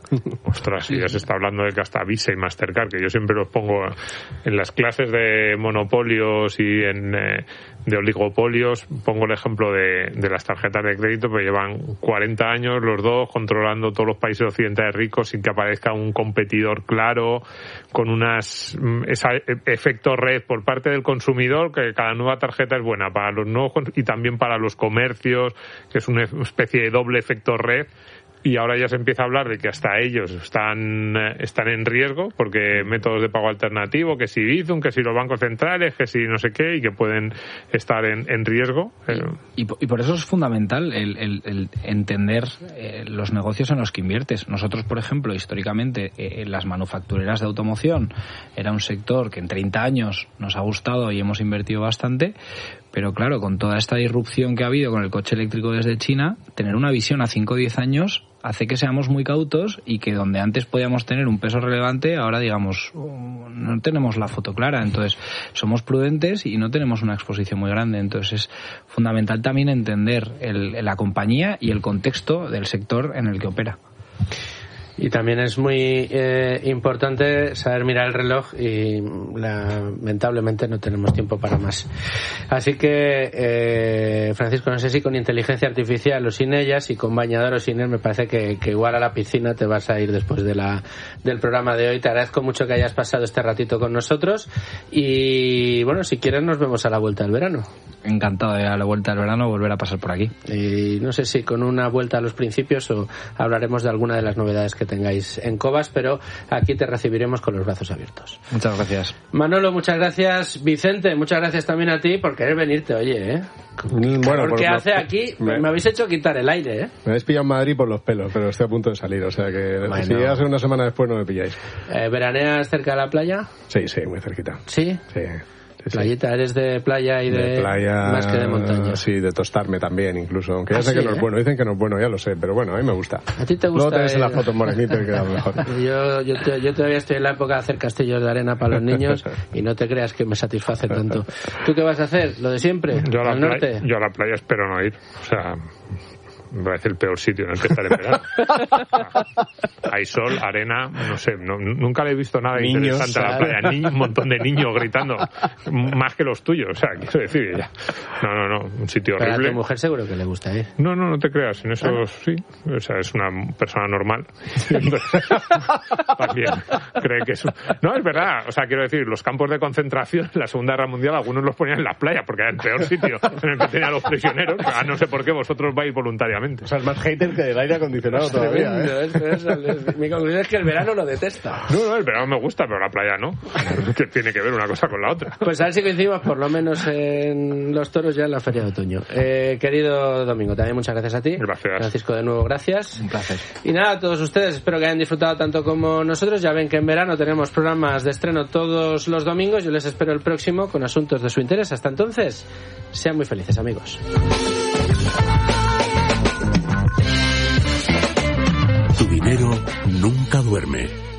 Ostras, y ya se está hablando de que hasta Visa y Mastercard, que yo siempre los pongo en las clases de monopolios y de oligopolios, pongo el ejemplo de las tarjetas de crédito, que llevan 40 años los dos controlando todos los países occidentales ricos sin que aparezca un competidor claro, con ese efecto red por parte del consumidor, que cada nueva tarjeta es buena para los nuevos y también para los comercios, que es una especie de doble efecto red. Y ahora ya se empieza a hablar de que hasta ellos están en riesgo, porque métodos de pago alternativo, que si Bizum, que si los bancos centrales, que si no sé qué, y que pueden estar en riesgo. Y por eso es fundamental el entender los negocios en los que inviertes. Nosotros, por ejemplo, históricamente, las manufactureras de automoción era un sector que en 30 años nos ha gustado y hemos invertido bastante. Pero claro, con toda esta disrupción que ha habido con el coche eléctrico desde China, tener una visión a 5 o 10 años hace que seamos muy cautos y que donde antes podíamos tener un peso relevante, ahora digamos, no tenemos la foto clara. Entonces, somos prudentes y no tenemos una exposición muy grande. Entonces, es fundamental también entender la compañía y el contexto del sector en el que opera. Y también es muy importante saber mirar el reloj y lamentablemente no tenemos tiempo para más. Así que, Francisco, no sé si con inteligencia artificial o sin ellas, y con bañador o sin él, me parece que igual a la piscina te vas a ir después del programa de hoy. Te agradezco mucho que hayas pasado este ratito con nosotros y, bueno, si quieres nos vemos a la vuelta del verano. Encantado de a la vuelta del verano volver a pasar por aquí. Y no sé si con una vuelta a los principios o hablaremos de alguna de las novedades que tengáis en Cobas, pero aquí te recibiremos con los brazos abiertos. Muchas gracias. Manolo, muchas gracias. Vicente, muchas gracias también a ti por querer venirte, oye, ¿eh? Bueno, porque hace aquí, me habéis hecho quitar el aire, ¿eh? Me habéis pillado en Madrid por los pelos, pero estoy a punto de salir, o sea que bueno, si hace una semana después no me pilláis. ¿Veraneas cerca de la playa? Sí, muy cerquita. ¿Sí? Sí. Playita, ¿eres de playa y de playa, más que de montaña? Sí, de tostarme también incluso, aunque ya sé que no es bueno, dicen que no es bueno, ya lo sé, pero bueno, a mí me gusta. ¿A ti te gusta? Luego tenés las fotos morenitas y queda mejor. Yo todavía estoy en la época de hacer castillos de arena para los niños y no te creas que me satisface tanto. ¿Tú qué vas a hacer? ¿Lo de siempre? Yo ¿Al norte? Yo a la playa espero no ir, o sea... me parece el peor sitio en el que estar en verano. Hay sol, arena, no sé, nunca le he visto nada niños, interesante a la playa. Un montón de niños gritando, más que los tuyos, o sea, quiero decir, ya. No, un sitio horrible. Pero a tu mujer seguro que le gusta ir. No te creas, en eso sí, o sea, es una persona normal. También cree que es... No, es verdad, o sea, quiero decir, los campos de concentración en la Segunda Guerra Mundial, algunos los ponían en las playas, porque era el peor sitio en el que tenían los prisioneros. No sé por qué vosotros vais voluntariamente. O sea, es más hater que del aire acondicionado todavía, ¿eh? Mi conclusión es que el verano lo detesta. No, el verano me gusta, pero la playa no. Que tiene que ver una cosa con la otra. Pues a ver si coincidimos por lo menos en los toros ya en la feria de otoño. Querido Domingo, también muchas gracias a ti. Gracias. Francisco, de nuevo, gracias. Un placer. Y nada, a todos ustedes, espero que hayan disfrutado tanto como nosotros. Ya ven que en verano tenemos programas de estreno todos los domingos. Yo les espero el próximo con asuntos de su interés. Hasta entonces, sean muy felices, amigos. Tu dinero nunca duerme.